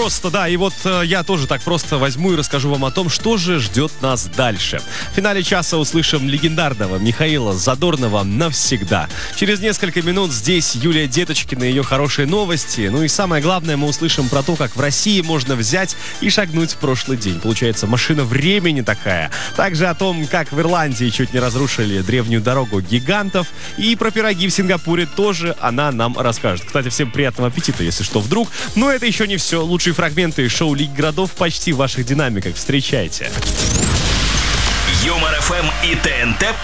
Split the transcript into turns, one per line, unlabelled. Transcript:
просто, да. И вот я тоже так просто возьму и расскажу вам о том, что же ждет нас дальше. В финале часа услышим легендарного Михаила Задорнова «Навсегда». Через несколько минут здесь Юлия Деточкина и ее хорошие новости. Ну и самое главное, мы услышим про то, как в России можно взять и шагнуть в прошлый день. Получается, машина времени такая. Также о том, как в Ирландии чуть не разрушили древнюю дорогу гигантов. И про пироги в Сингапуре тоже она нам расскажет. Кстати, всем приятного аппетита, если что, вдруг. Но это еще не все. Лучшие фрагменты шоу «Лиги городов» почти в ваших динамиках. Встречайте.
Юмор ФМ и ТНТ